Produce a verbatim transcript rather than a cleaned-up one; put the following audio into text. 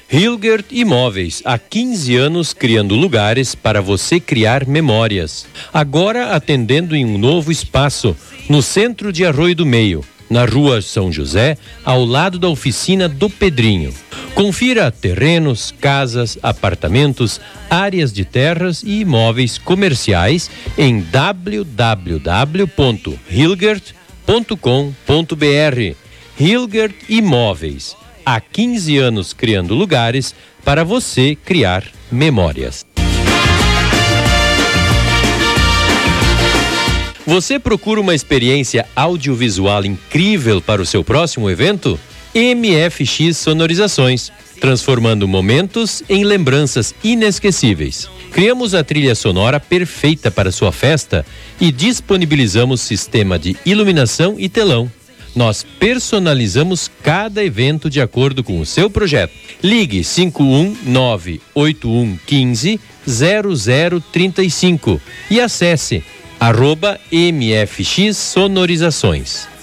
Hilgert Imóveis, há quinze anos criando lugares para você criar memórias. Agora atendendo em um novo espaço, no centro de Arroio do Meio, na rua São José, ao lado da oficina do Pedrinho. Confira terrenos, casas, apartamentos, áreas de terras e imóveis comerciais em w w w ponto hilgert ponto com ponto b r. Hilgert Imóveis, há quinze anos criando lugares para você criar memórias. Você procura uma experiência audiovisual incrível para o seu próximo evento? M F X Sonorizações, transformando momentos em lembranças inesquecíveis. Criamos a trilha sonora perfeita para sua festa e disponibilizamos sistema de iluminação e telão. Nós personalizamos cada evento de acordo com o seu projeto. Ligue cinco um nove oito um um cinco zero zero três cinco e acesse arroba M F X Sonorizações.